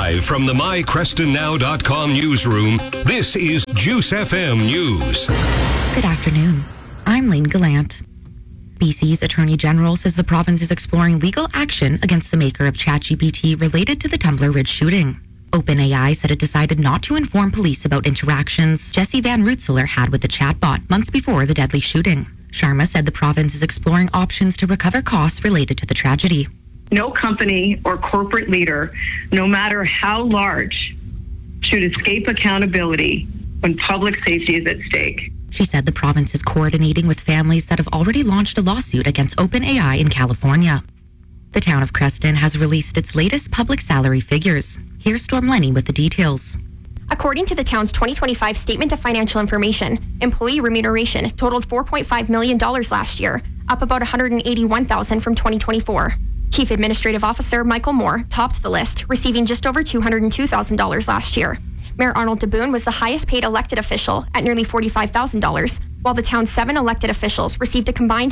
Live from the mycrestonnow.com newsroom, this is Juice FM News. Good afternoon. I'm Lane Gallant. BC's Attorney General says the province is exploring legal action against the maker of ChatGPT related to the Tumbler Ridge shooting. OpenAI said it decided not to inform police about interactions Jesse Van Rootselaar had with the chatbot months before the deadly shooting. Sharma said the province is exploring options to recover costs related to the tragedy. No company or corporate leader, no matter how large, should escape accountability when public safety is at stake. She said the province is coordinating with families that have already launched a lawsuit against OpenAI in California. The town of Creston has released its latest public salary figures. Here's Storm Lenny with the details. According to the town's 2025 Statement of Financial Information, employee remuneration totaled $4.5 million last year, up about $181,000 from 2024. Chief Administrative Officer Michael Moore topped the list, receiving just over $202,000 last year. Mayor Arnold DeBoon was the highest paid elected official at nearly $45,000, while the town's 7 elected officials received a combined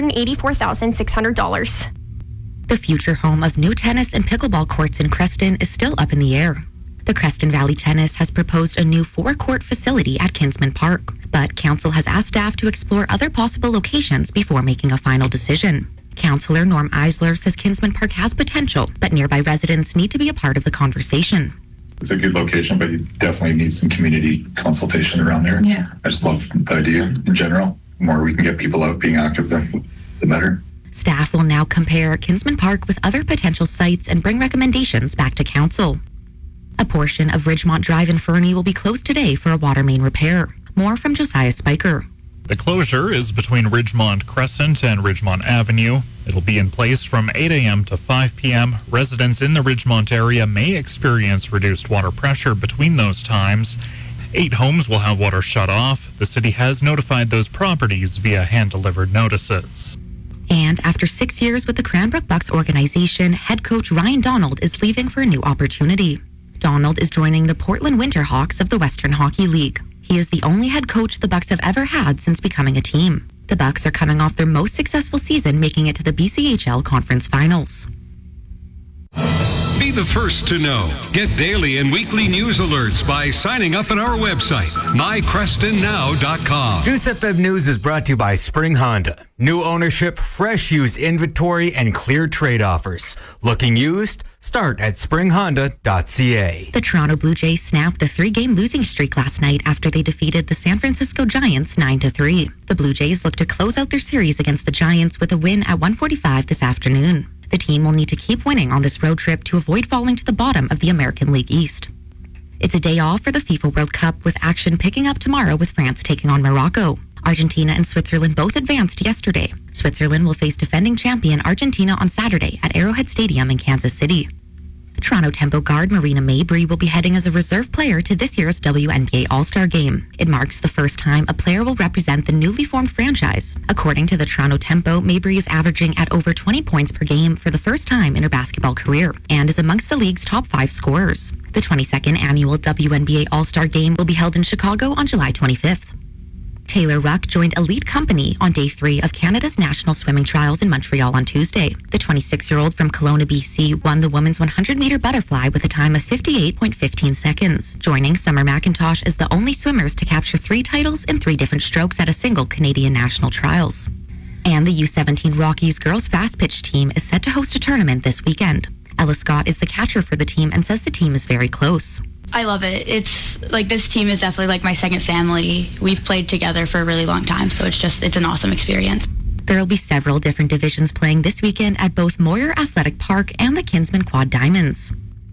$184,600. The future home of new tennis and pickleball courts in Creston is still up in the air. The Creston Valley Tennis has proposed a new 4-court facility at Kinsman Park, but council has asked staff to explore other possible locations before making a final decision. Councillor Norm Eisler says Kinsman Park has potential, but nearby residents need to be a part of the conversation. It's a good location, but you definitely need some community consultation around there. Yeah. I just love the idea in general. The more we can get people out being active, the better. Staff will now compare Kinsman Park with other potential sites and bring recommendations back to council. A portion of Ridgemont Drive in Fernie will be closed today for a water main repair. More from Josiah Spiker. The closure is between Ridgemont Crescent and Ridgemont Avenue. It'll be in place from 8 a.m. to 5 p.m. Residents in the Ridgemont area may experience reduced water pressure between those times. 8 homes will have water shut off. The city has notified those properties via hand-delivered notices. And after 6 years with the Cranbrook Bucks organization, head coach Ryan Donald is leaving for a new opportunity. Donald is joining the Portland Winterhawks of the Western Hockey League. He is the only head coach the Bucks have ever had since becoming a team. The Bucks are coming off their most successful season, making it to the BCHL Conference Finals. Be the first to know. Get daily and weekly news alerts by signing up at our website, mycrestonnow.com. Juice FM News is brought to you by Spring Honda. New ownership, fresh used inventory, and clear trade offers. Looking used? Start at springhonda.ca. The Toronto Blue Jays snapped a 3-game losing streak last night after they defeated the San Francisco Giants 9-3. The Blue Jays look to close out their series against the Giants with a win at 1:45 this afternoon. The team will need to keep winning on this road trip to avoid falling to the bottom of the American League East. It's a day off for the FIFA World Cup, with action picking up tomorrow with France taking on Morocco. Argentina and Switzerland both advanced yesterday. Switzerland will face defending champion Argentina on Saturday at Arrowhead Stadium in Kansas City. Toronto Tempo guard Marina Mabrey will be heading as a reserve player to this year's WNBA All-Star Game. It marks the first time a player will represent the newly formed franchise. According to the Toronto Tempo, Mabrey is averaging at over 20 points per game for the first time in her basketball career and is amongst the league's top 5 scorers. The 22nd annual WNBA All-Star Game will be held in Chicago on July 25th. Taylor Ruck joined Elite Company on Day 3 of Canada's National Swimming Trials in Montreal on Tuesday. The 26-year-old from Kelowna, BC, won the women's 100-meter butterfly with a time of 58.15 seconds, joining Summer McIntosh as the only swimmers to capture 3 titles in 3 different strokes at a single Canadian National Trials. And the U17 Rockies girls fast pitch team is set to host a tournament this weekend. Ella Scott is the catcher for the team and says the team is very close. I love it. It's like, this team is definitely like my second family. We've played together for a really long time, so it's an awesome experience. There will be several different divisions playing this weekend at both Moyer Athletic Park and the Kinsman Quad Diamonds.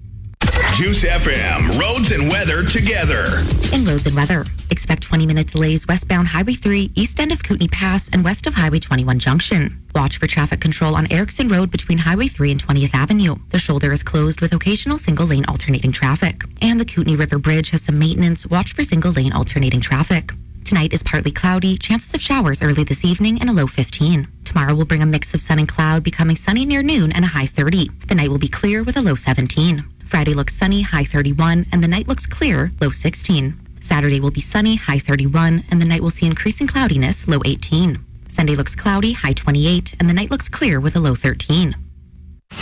Juice FM, roads and weather together. In roads and weather, expect 20-minute delays westbound Highway 3, east end of Kootenay Pass, and west of Highway 21 Junction. Watch for traffic control on Erickson Road between Highway 3 and 20th Avenue. The shoulder is closed with occasional single-lane alternating traffic. And the Kootenay River Bridge has some maintenance. Watch for single-lane alternating traffic. Tonight is partly cloudy, chances of showers early this evening, and a low 15. Tomorrow will bring a mix of sun and cloud, becoming sunny near noon and a high 30. The night will be clear with a low 17. Friday looks sunny, high 31, and the night looks clear, low 16. Saturday will be sunny, high 31, and the night will see increasing cloudiness, low 18. Sunday looks cloudy, high 28, and the night looks clear with a low 13.